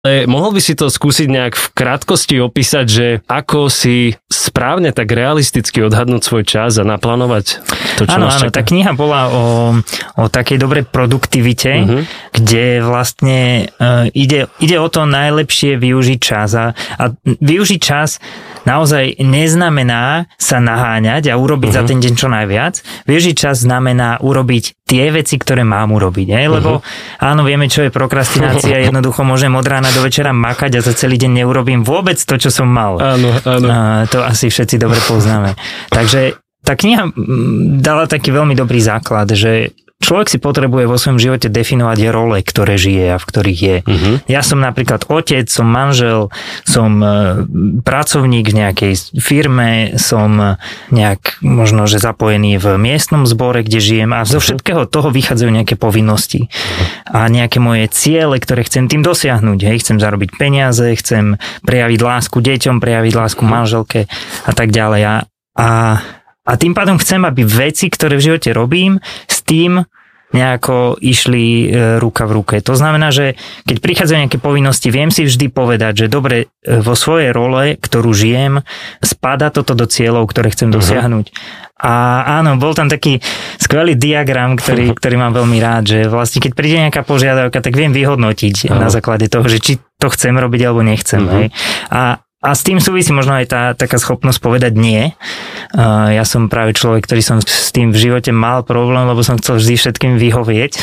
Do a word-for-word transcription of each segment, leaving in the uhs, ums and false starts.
Ale mohol by si to skúsiť nejak v krátkosti opísať, že ako si správne tak realisticky odhadnúť svoj čas a naplánovať to, čo áno, nás áno, čaká? tá kniha bola o, o takej dobrej produktivite, uh-huh. kde vlastne uh, ide, ide o to najlepšie využiť čas. A, a využiť čas naozaj neznamená sa naháňať a urobiť uh-huh. za ten deň čo najviac. Využiť čas znamená urobiť tie veci, ktoré mám urobiť. Ne? Lebo uh-huh. áno, vieme, čo je prokrastinácia. Jednoducho môžem od rána do večera makať a za celý deň neurobím vôbec to, čo som mal. Áno, áno. A to asi všetci dobre poznáme. Takže tá kniha dala taký veľmi dobrý základ, že človek si potrebuje vo svojom živote definovať role, ktoré žije a v ktorých je. Uh-huh. Ja som napríklad otec, som manžel, som pracovník v nejakej firme, som nejak možno, že zapojený v miestnom zbore, kde žijem a zo všetkého toho vychádzajú nejaké povinnosti. A nejaké moje ciele, ktoré chcem tým dosiahnuť. Hej, chcem zarobiť peniaze, chcem prejaviť lásku deťom, prejaviť lásku manželke a tak ďalej. A, a A tým pádom chcem, aby veci, ktoré v živote robím, s tým nejako išli ruka v ruke. To znamená, že keď prichádzajú nejaké povinnosti, viem si vždy povedať, že dobre, vo svojej role, ktorú žijem, spadá toto do cieľov, ktoré chcem dosiahnuť. Uh-huh. A áno, bol tam taký skvelý diagram, ktorý, ktorý mám veľmi rád, že vlastne keď príde nejaká požiadavka, tak viem vyhodnotiť uh-huh. na základe toho, že či to chcem robiť alebo nechcem. Uh-huh. Hej. A A s tým súvisí možno aj tá taká schopnosť povedať nie. Uh, ja som práve človek, ktorý som s tým v živote mal problém, lebo som chcel vždy všetkým vyhovieť.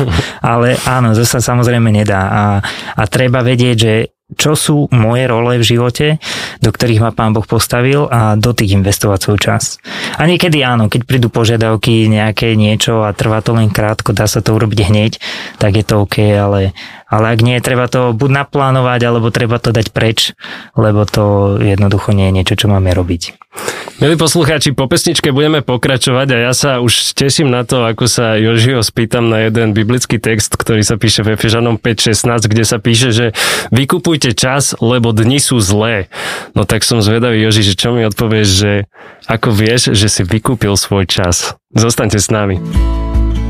Ale áno, to sa samozrejme nedá. A, a treba vedieť, že čo sú moje role v živote, do ktorých ma Pán Boh postavil a do tých investovať svoj čas. A niekedy áno, keď prídu požiadavky nejaké niečo a trvá to len krátko, dá sa to urobiť hneď, tak je to OK, ale, ale ak nie, treba to buď naplánovať, alebo treba to dať preč, lebo to jednoducho nie je niečo, čo máme robiť. Milí poslucháči, po pesničke budeme pokračovať a ja sa už teším na to, ako sa Jožiho spýtam na jeden biblický text, ktorý sa píše v Efežanom päť šestnásť, kde sa píše, že vykupujte čas, lebo dni sú zlé. No tak som zvedavý, Joži, že čo mi odpovieš, že ako vieš, že si vykúpil svoj čas? Zostaňte s nami.